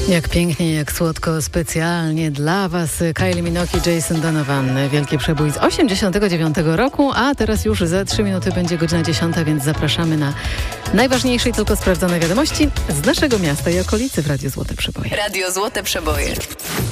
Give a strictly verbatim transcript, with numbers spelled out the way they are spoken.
Jak pięknie, jak słodko, specjalnie dla Was Kylie Minogue, Jason Donovan. Wielki przebój z osiemdziesiątego dziewiątego roku, a teraz już za trzy minuty będzie godzina dziesiąta, więc zapraszamy na najważniejsze i tylko sprawdzone wiadomości z naszego miasta i okolicy w Radiu Złote Przeboje. Radio Złote Przeboje.